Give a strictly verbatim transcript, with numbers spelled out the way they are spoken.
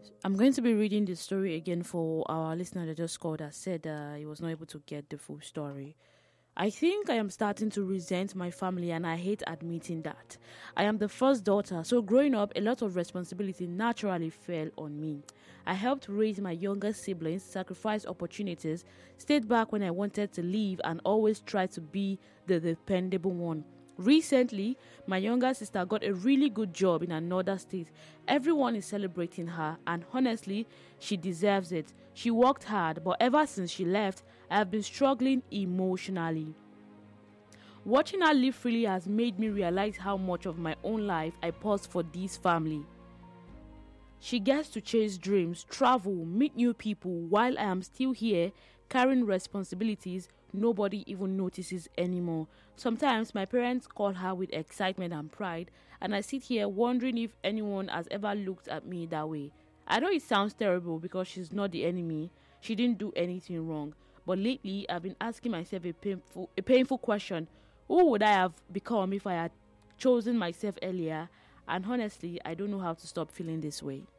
I'm going to be reading the story again for our listener that just called that said uh, he was not able to get the full story. I think I am starting to resent my family, and I hate admitting that. I am the first daughter, so growing up, a lot of responsibility naturally fell on me. I helped raise my younger siblings, sacrificed opportunities, stayed back when I wanted to leave, and always tried to be the dependable one. Recently, my younger sister got a really good job in another state. Everyone is celebrating her, and honestly, she deserves it. She worked hard, but ever since she left, I have been struggling emotionally. Watching her live freely has made me realize how much of my own life I paused for this family. She gets to chase dreams, travel, meet new people, while I am still here carrying responsibilities nobody even notices anymore. Sometimes my parents call her with excitement and pride, and I sit here wondering if anyone has ever looked at me that way. I know it sounds terrible because she's not the enemy. She didn't do anything wrong. But lately, I've been asking myself a painful, a painful question. Who would I have become if I had chosen myself earlier? And honestly, I don't know how to stop feeling this way.